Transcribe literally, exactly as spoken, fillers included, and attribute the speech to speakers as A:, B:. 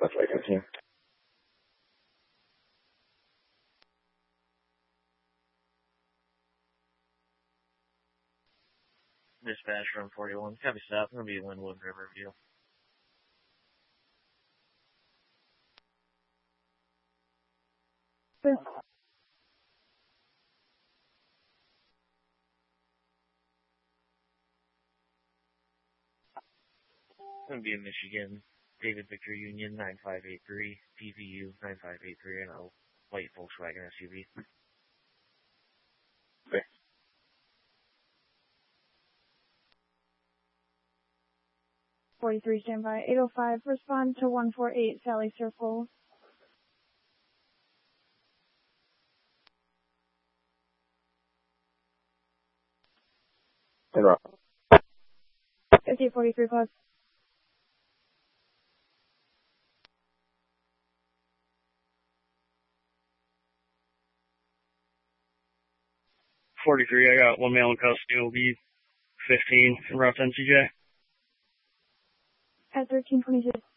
A: That's vacancy.
B: Dispatch from forty-one. Copy stop. It'll be Linwood Riverview.
C: This
B: It'll be in Michigan. David Victor Union nine five eight three, P V U nine five eight three, and a white Volkswagen S U V.
A: Okay.
C: forty-three standby. eight oh five, respond to one four eight Sally Circle.
A: And rock.
C: fifty forty-three plus.
D: forty-three, I got one male in custody. Will be fifteen in route to N C J.
C: At thirteen twenty-two.